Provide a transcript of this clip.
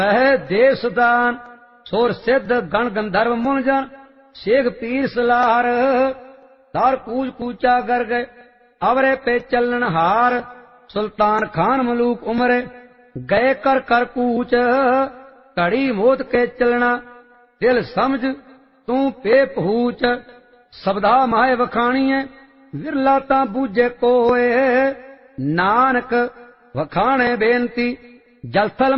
है देश दान सोर सिद्ध गण गंधर्व मुन जन शेख पीर सलार दार कूच कूचा कर गए अवरे पे चलन हार सुल्तान खान मलूक उमरे गए कर कर कूच घड़ी मोत के चलना दिल समझ तू पे पहूच सबदा माए वखाणीए विरला ता बूझे कोए नानक वखाणे बेनती जलथल